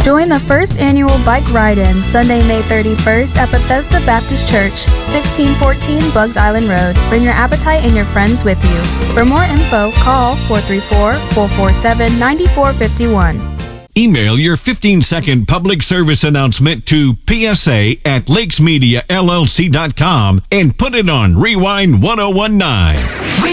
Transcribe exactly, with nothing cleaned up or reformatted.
Join the first annual Bike Ride-In, Sunday, May thirty-first at Bethesda Baptist Church, sixteen fourteen Bugs Island Road. Bring your appetite and your friends with you. For more info, call four three four, four four seven, nine four five one. Email your fifteen-second public service announcement to P S A at lakes media L L C dot com and put it on Rewind ten nineteen.